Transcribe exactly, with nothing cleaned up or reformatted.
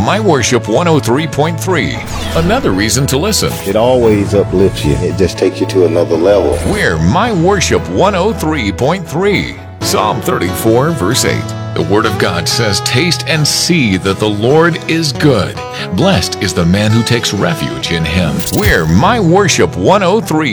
My Worship one oh three point three. Another reason to listen. It always uplifts you. It just takes you to another level. We're My Worship one oh three point three. Psalm thirty-four, verse eight. The Word of God says, "Taste and see that the Lord is good. Blessed is the man who takes refuge in Him." We're My Worship one oh three.